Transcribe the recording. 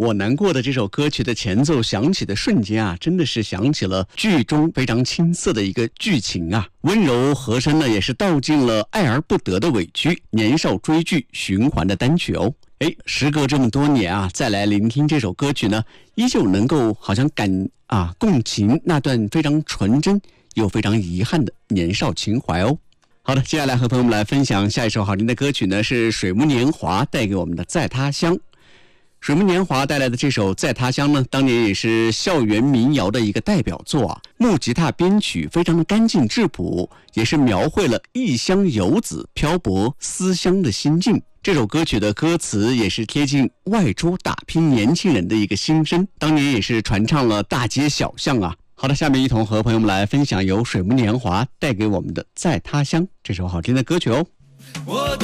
我难过的这首歌曲的前奏响起的瞬间啊，真的是想起了剧中非常青涩的一个剧情啊。温柔和声呢，也是道尽了爱而不得的委屈，年少追剧循环的单曲哦。时隔这么多年啊，再来聆听这首歌曲呢，依旧能够好像共情那段非常纯真又非常遗憾的年少情怀哦。好的，接下来和朋友们来分享下一首好听的歌曲呢，是水木年华带给我们的《在他乡》。水木年华带来的这首《在他乡》呢，当年也是校园民谣的一个代表作啊。木吉他编曲非常的干净质朴，也是描绘了异乡游子漂泊思乡的心境。这首歌曲的歌词也是贴近外出打拼年轻人的一个心声，当年也是传唱了大街小巷啊。好的，下面一同和朋友们来分享由水木年华带给我们的《在他乡》这首好听的歌曲哦。